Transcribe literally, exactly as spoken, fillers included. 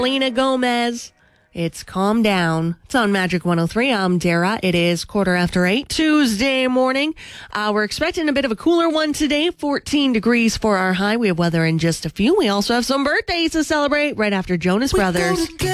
Selena Gomez. It's Calm Down. It's on Magic one oh three. I'm Dara. It is quarter after eight, Tuesday morning. Uh, we're expecting a bit of a cooler one today. fourteen degrees for our high. We have weather in just a few. We also have some birthdays to celebrate right after Jonas Brothers.